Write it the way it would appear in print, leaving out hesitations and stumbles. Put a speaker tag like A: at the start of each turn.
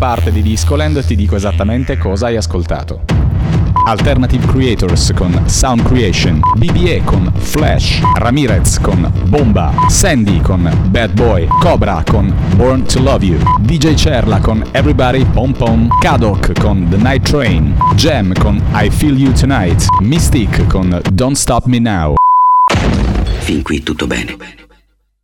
A: parte di Discoland e ti dico esattamente cosa hai ascoltato. Alternative Creators con Sound Creation, BBE con Flash, Ramirez con Bomba, Sandy con Bad Boy, Cobra con Born to Love You, DJ Cerla con Everybody Pom Pom, Kadok con The Night Train, Jam con I Feel You Tonight, Mystique con Don't Stop Me Now.
B: Fin qui tutto bene.